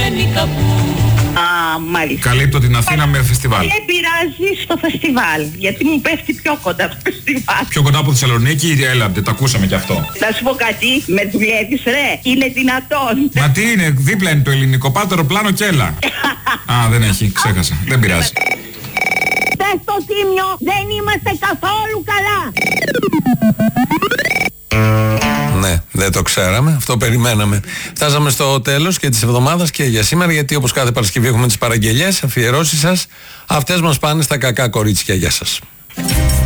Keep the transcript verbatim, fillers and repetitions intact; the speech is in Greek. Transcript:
πηγαίνει κάπου. Α, μάλιστα. Καλύπτω την Αθήνα με φεστιβάλ. Δεν πειράζει στο φεστιβάλ, γιατί μου πέφτει πιο κοντά το φεστιβάλ. Πιο κοντά από Θεσσαλονίκη, έλατε, το ακούσαμε κι αυτό. Να σου πω κάτι, με δουλεύεις ρε, είναι δυνατόν. Μα τι είναι, δίπλα είναι το ελληνικό, πάτε αεροπλάνο και έλα. Α, δεν έχει, ξέχασα, δεν πειράζει. Πες στο Τίμιο, δεν είμαστε καθόλου καλά. Ναι, δεν το ξέραμε, αυτό περιμέναμε. Φτάσαμε στο τέλος και της εβδομάδας και για σήμερα, γιατί όπως κάθε Παρασκευή έχουμε τις παραγγελίες, αφιερώσεις σας. Αυτές μας πάνε στα κακά κορίτσια. Γεια σας.